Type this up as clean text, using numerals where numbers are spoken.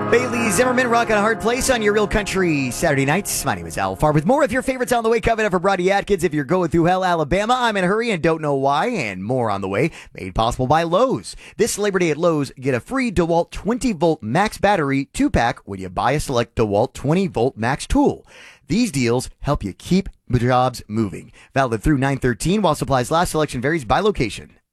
Bailey Zimmerman rocking a hard place on your Real Country Saturday nights. My name is Al Farr with more of your favorites on the way. Coming up for Brody Atkins. If you're going through hell, Alabama, I'm in a hurry and don't know why, and more on the way. Made possible by Lowe's. This Labor Day at Lowe's, get a free DeWalt 20-volt max battery 2-pack when you buy a select DeWalt 20-volt max tool. These deals help you keep jobs moving. Valid through 9/13 while supplies last. Selection varies by location.